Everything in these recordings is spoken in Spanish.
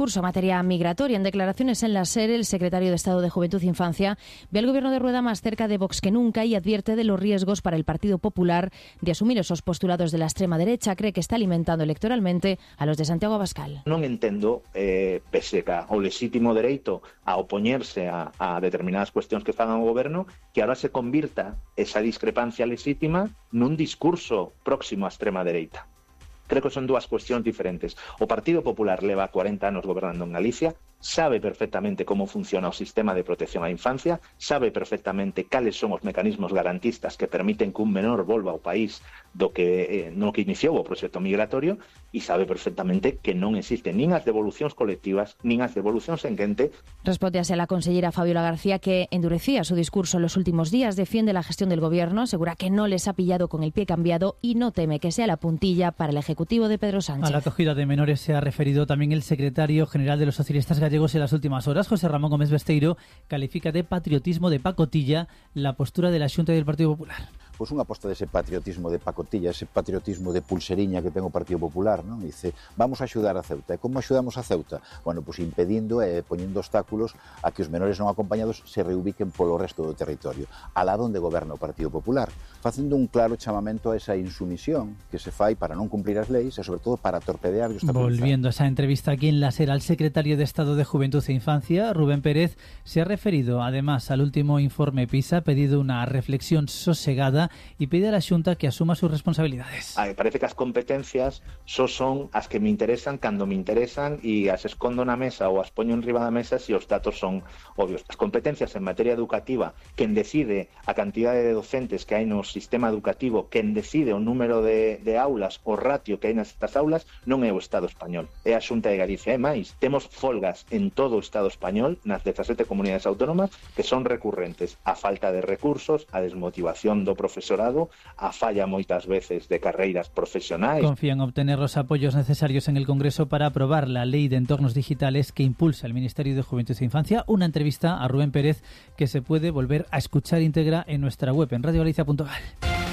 discurso en materia migratoria. En declaraciones en la SER, el secretario de Estado de Juventud e Infancia ve al gobierno de Rueda más cerca de Vox que nunca y advierte de los riesgos para el Partido Popular de asumir esos postulados de la extrema derecha. Cree que está alimentando electoralmente a los de Santiago Abascal. Non entendo, pese ao lexítimo dereito a opoñerse a determinadas cuestións que fagan o goberno, que ahora se convirta esa discrepancia lexítima nun discurso próximo á extrema dereita. Creo que son dúas cuestións diferentes. O Partido Popular leva 40 anos gobernando en Galicia, sabe perfectamente como funciona o sistema de protección á infancia, sabe perfectamente cales son os mecanismos garantistas que permiten que un menor volva ao país no que iniciou o proxecto migratorio e sabe perfectamente que non existen nin as devolucións colectivas nin as devolucións en quente. Responde así a la consellera Fabiola García, que endurecía su discurso en los últimos días, defiende la gestión del gobierno, asegura que no les ha pillado con el pie cambiado y no teme que sea la puntilla para el Ejecutivo de Pedro Sánchez. A la acogida de menores se ha referido también el secretario general de los socialistas gallegos en las últimas horas. José Ramón Gómez Besteiro califica de patriotismo de pacotilla la postura de la Xunta del Partido Popular. Pois unha aposta dese patriotismo de pacotilla, ese patriotismo de pulseriña que ten o Partido Popular, non? Dice, vamos a axudar a Ceuta. E como axudamos a Ceuta? Bueno, pois impedindo e poñendo obstáculos a que os menores non acompañados se reubiquen polo resto do territorio, alá onde goberna o Partido Popular, facendo un claro chamamento a esa insumisión que se fai para non cumplir as leis e, sobre todo, para torpedear e obstaculizar. Volviendo a esa entrevista aquí en la SER al secretario de Estado de Juventud e Infancia, Rubén Pérez, se ha referido además al último informe PISA, ha pedido una reflexión sosegada y pide a la Xunta que asuma sus responsabilidades. Parece que as competencias só son as que me interesan cando me interesan e as escondo na mesa ou as poño en riba da mesa se os datos son obvios. As competencias en materia educativa, quen decide a cantidade de docentes que hai no sistema educativo, quen decide o número de aulas, o ratio que hai nestas aulas, non é o Estado español, é a Xunta de Galicia. E máis, temos folgas en todo o Estado español, nas 17 comunidades autónomas, que son recurrentes. A falta de recursos, a desmotivación do profesorado, a falla moitas veces de carreiras profesionais. Confía en obtener los apoyos necesarios en el Congreso para aprobar la Ley de Entornos Digitales que impulsa el Ministerio de Juventud e Infancia. Una entrevista a Rubén Pérez que se puede volver a escuchar íntegra en nuestra web en radiogalicia.gal.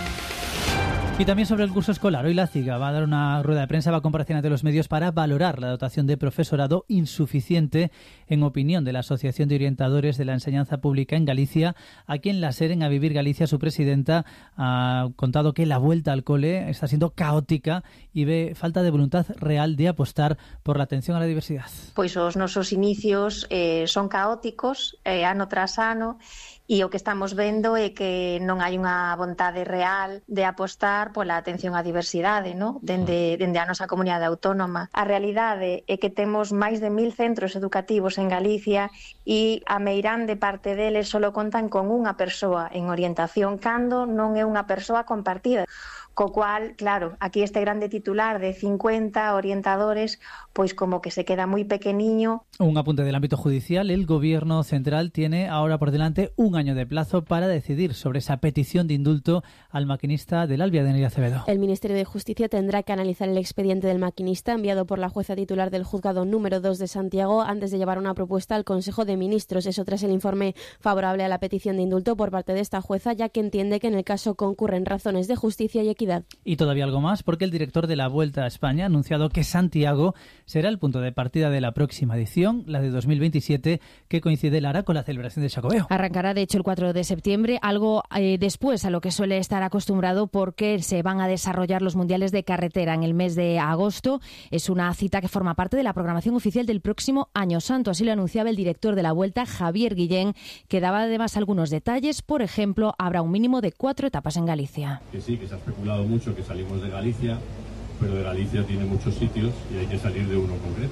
Y también sobre el curso escolar. Hoy la CIGA va a dar una rueda de prensa, va a comparecer ante los medios para valorar la dotación de profesorado insuficiente, en opinión de la Asociación de Orientadores de la Enseñanza Pública en Galicia. Aquí en la SER, en A Vivir Galicia, su presidenta ha contado que la vuelta al cole está siendo caótica y ve falta de voluntad real de apostar por la atención a la diversidad. Pois os nosos inicios son caóticos, ano tras ano, e o que estamos vendo é que non hai unha vontade real de apostar pola atención á diversidade, no? Dende a nosa comunidade autónoma. A realidade é que temos máis de 1000 centros educativos en Galicia e a meirande parte deles só contan con unha persoa en orientación, cando non é unha persoa compartida. Co cual, claro, aquí este grande titular de 50 orientadores, pois como que se queda muy pequeñiño. Un apunte del ámbito judicial. El Gobierno central tiene ahora por delante un año de plazo para decidir sobre esa petición de indulto al maquinista del Albia, Deneira Acevedo. El Ministerio de Justicia tendrá que analizar el expediente del maquinista enviado por la jueza titular del Juzgado número 2 de Santiago antes de llevar una propuesta al Consejo de Ministros. Eso tras el informe favorable a la petición de indulto por parte de esta jueza, ya que entiende que en el caso concurren razones de justicia y equidad. Y todavía algo más, porque el director de la Vuelta a España ha anunciado que Santiago será el punto de partida de la próxima edición, la de 2027, que coincide, Lara, con la celebración del Xacobeo. Arrancará, de hecho, el 4 de septiembre, algo después a lo que suele estar acostumbrado, porque se van a desarrollar los mundiales de carretera en el mes de agosto. Es una cita que forma parte de la programación oficial del próximo Año Santo. Así lo anunciaba el director de la Vuelta, Javier Guillén, que daba además algunos detalles. Por ejemplo, habrá un mínimo de 4 etapas en Galicia. Que sí, que se ha especulado mucho que salimos de Galicia, pero de Galicia tiene muchos sitios y hay que salir de uno concreto.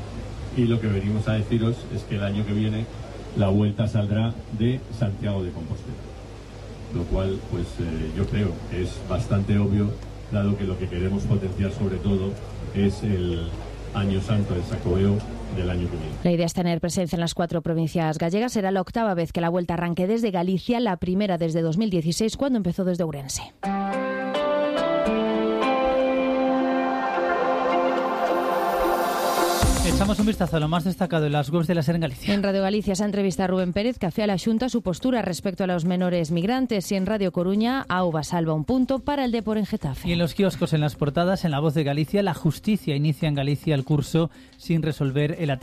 Y lo que venimos a deciros es que el año que viene la Vuelta saldrá de Santiago de Compostela, lo cual pues yo creo que es bastante obvio, dado que lo que queremos potenciar sobre todo es el Año Santo, el Xacobeo del año que viene. La idea es tener presencia en las 4 provincias gallegas. Será la 8ª vez que la Vuelta arranque desde Galicia, la primera desde 2016, cuando empezó desde Ourense. Echamos un vistazo a lo más destacado en las webs de la SER en Galicia. En Radio Galicia se ha entrevistado a Rubén Pérez, que hacía a la Xunta su postura respecto a los menores migrantes, y en Radio Coruña, AUBA salva un punto para el Depor en Getafe. Y en los kioscos, en las portadas, en La Voz de Galicia, la justicia inicia en Galicia el curso sin resolver el